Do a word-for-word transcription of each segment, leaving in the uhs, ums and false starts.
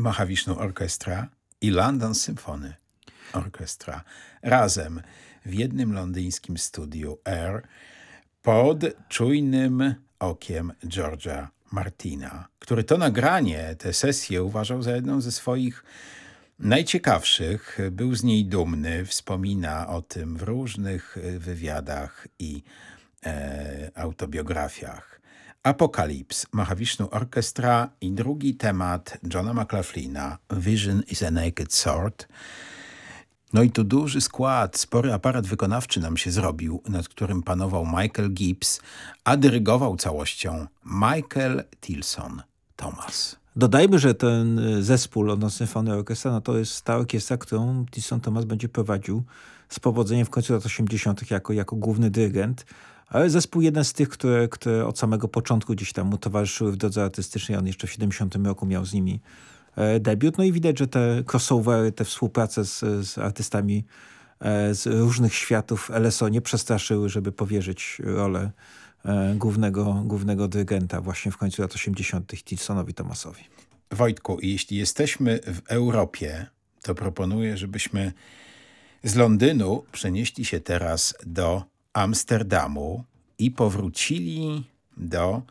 Mahavishnu Orchestra i London Symphony Orchestra razem w jednym londyńskim studiu Air pod czujnym okiem George'a Martina, który to nagranie, tę sesję uważał za jedną ze swoich najciekawszych. Był z niej dumny, wspomina o tym w różnych wywiadach i e, autobiografiach. Apokalips, Mahavishnu Orchestra i drugi temat Johna McLaughlina, Vision is a Naked Sword. No i tu duży skład, spory aparat wykonawczy nam się zrobił, nad którym panował Michael Gibbs, a dyrygował całością Michael Tilson Thomas. Dodajmy, że ten zespół London Symphony Orchestra, no to jest ta orkiestra, którą Tilson Thomas będzie prowadził z powodzeniem w końcu lat osiemdziesiątych jako, jako główny dyrygent. Ale zespół jeden z tych, które, które od samego początku gdzieś tam mu towarzyszyły w drodze artystycznej. On jeszcze w siedemdziesiątym roku miał z nimi e, debiut. No i widać, że te crossovery, te współprace z, z artystami e, z różnych światów L S O nie przestraszyły, żeby powierzyć rolę e, głównego, głównego dyrygenta właśnie w końcu lat osiemdziesiątych Tilsonowi Thomasowi. Wojtku, jeśli jesteśmy w Europie, to proponuję, żebyśmy z Londynu przenieśli się teraz do Amsterdamu i powrócili do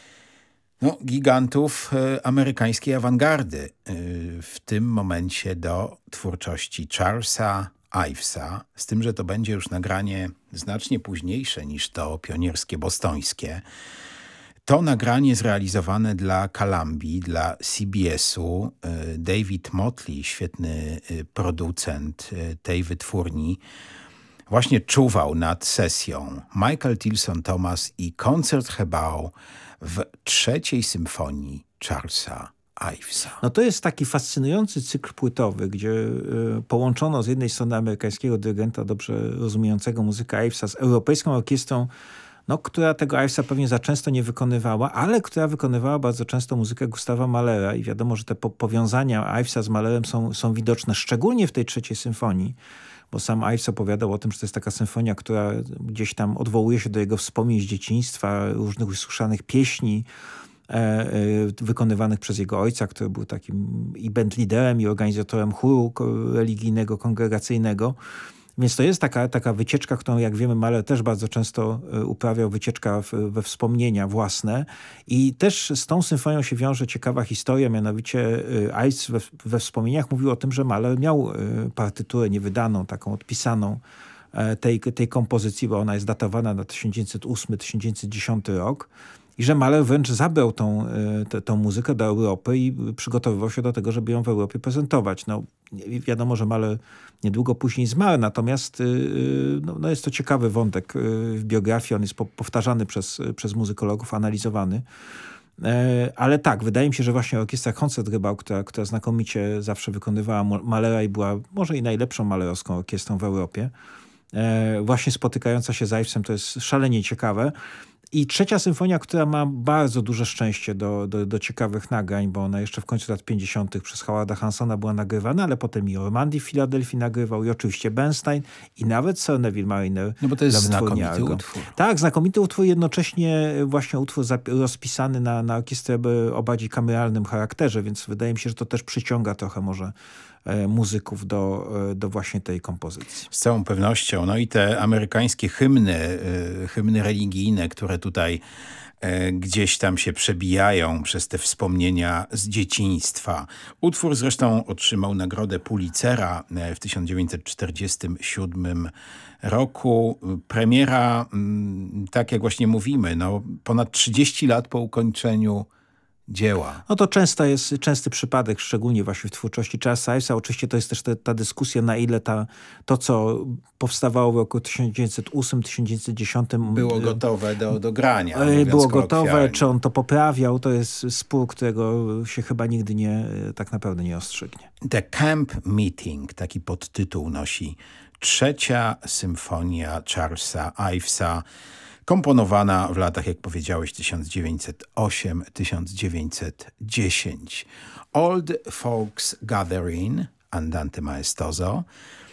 no, gigantów e, amerykańskiej awangardy. E, w tym momencie do twórczości Charlesa Ivesa, z tym, że to będzie już nagranie znacznie późniejsze niż to pionierskie bostońskie. To nagranie zrealizowane dla Columbii, dla C B S-u. E, David Motley, świetny e, producent e, tej wytwórni, właśnie czuwał nad sesją Michael Tilson Thomas i koncert Hebao w trzeciej symfonii Charlesa Ivesa. No to jest taki fascynujący cykl płytowy, gdzie y, połączono z jednej strony amerykańskiego dyrygenta, dobrze rozumiejącego muzykę Ivesa, z europejską orkiestrą, no, która tego Ivesa pewnie za często nie wykonywała, ale która wykonywała bardzo często muzykę Gustawa Mahlera i wiadomo, że te po powiązania Ivesa z Mahlerem są, są widoczne, szczególnie w tej trzeciej symfonii, bo sam Ives opowiadał o tym, że to jest taka symfonia, która gdzieś tam odwołuje się do jego wspomnień z dzieciństwa, różnych usłyszanych pieśni e, e, wykonywanych przez jego ojca, który był takim i bandliderem, i organizatorem chóru religijnego, kongregacyjnego. Więc to jest taka, taka wycieczka, którą, jak wiemy, Mahler też bardzo często uprawiał, wycieczka w, we wspomnienia własne. I też z tą symfonią się wiąże ciekawa historia, mianowicie Ives we, we wspomnieniach mówił o tym, że Mahler miał partyturę niewydaną, taką odpisaną tej, tej kompozycji, bo ona jest datowana na tysiąc dziewięćset ósmy do tysiąc dziewięćset dziesiątego rok. I że Mahler wręcz zabrał tą, tę, tą muzykę do Europy i przygotowywał się do tego, żeby ją w Europie prezentować. No, wiadomo, że Mahler niedługo później zmarł, natomiast no, no jest to ciekawy wątek w biografii. On jest po, powtarzany przez, przez muzykologów, analizowany. Ale tak, wydaje mi się, że właśnie orkiestra Koncertgebouw, która, która znakomicie zawsze wykonywała Mahlera i była może i najlepszą mahlerowską orkiestrą w Europie, właśnie spotykająca się z Ivesem, to jest szalenie ciekawe. I trzecia symfonia, która ma bardzo duże szczęście do, do, do ciekawych nagrań, bo ona jeszcze w końcu lat pięćdziesiątych przez Howarda Hansona była nagrywana, ale potem i Ormandy w Filadelfii nagrywał, i oczywiście Bernstein, i nawet Sir Neville Mariner. No bo to jest znakomity utwór. Tak, znakomity utwór, jednocześnie właśnie utwór rozpisany na, na orkiestrę o bardziej kameralnym charakterze, więc wydaje mi się, że to też przyciąga trochę może muzyków do, do właśnie tej kompozycji. Z całą pewnością. No i te amerykańskie hymny, hymny religijne, które tutaj gdzieś tam się przebijają przez te wspomnienia z dzieciństwa. Utwór zresztą otrzymał nagrodę Pulitzera w tysiąc dziewięćset czterdziestym siódmym roku. Premiera, tak jak właśnie mówimy, no, ponad trzydzieści lat po ukończeniu dzieła. No to często jest, częsty przypadek, szczególnie właśnie w twórczości Charlesa Ivesa. Oczywiście to jest też te, ta dyskusja, na ile ta, to, co powstawało w roku tysiąc dziewięćset ósmym do tysiąc dziewięćset dziesiątego było gotowe do, do grania. Było gotowe, czy on to poprawiał. To jest spór, którego się chyba nigdy nie, tak naprawdę nie rozstrzygnie. The Camp Meeting, taki podtytuł nosi trzecia symfonia Charlesa Ivesa, komponowana w latach, jak powiedziałeś, tysiąc dziewięćset ósmy do tysiąc dziewięćset dziesiątego. Old Folks Gathering, Andante Maestoso,